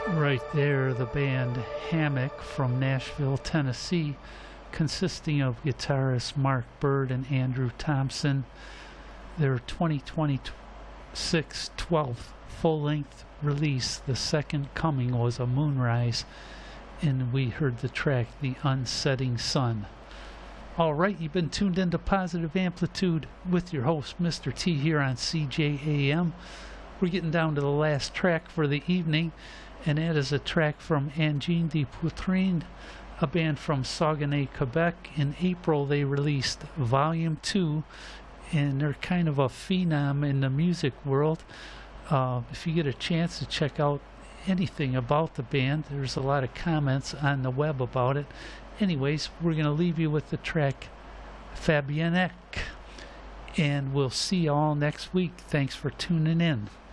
Right there, the band Hammock from Nashville, Tennessee, consisting of guitarists Mark Bird and Andrew Thompson. Their 2026 12th full-length release, The Second Coming, was a Moonrise, and we heard the track The Unsetting Sun. All right, you've been tuned into Positive Amplitude with your host, Mr. T, here on CJAM. We're getting down to the last track for the evening, and that is a track from Engine de Poitrine, a band from Saguenay, Quebec. In April, they released Volume 2, and they're kind of a phenom in the music world. If you get a chance to check out anything about the band, there's a lot of comments on the web about it. Anyways, we're going to leave you with the track Fabienne, and we'll see you all next week. Thanks for tuning in.